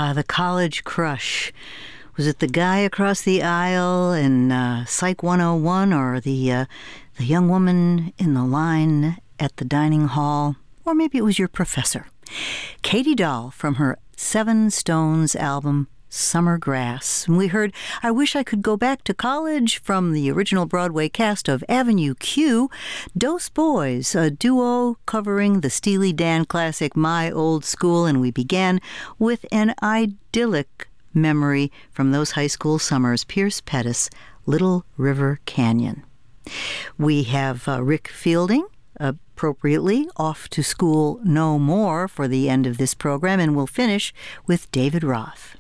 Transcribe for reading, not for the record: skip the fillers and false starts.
the college crush. Was it the guy across the aisle in Psych 101 or the young woman in the line at the dining hall? Or maybe it was your professor. Katie Dahl from her Seven Stones album, Summer Grass. And we heard I Wish I Could Go Back to College from the original Broadway cast of Avenue Q. Dos Boys, a duo covering the Steely Dan classic My Old School. And we began with an idyllic memory from those high school summers, Pierce Pettis, Little River Canyon. We have Rick Fielding, appropriately, Off to School No More for the end of this program, and we'll finish with David Roth.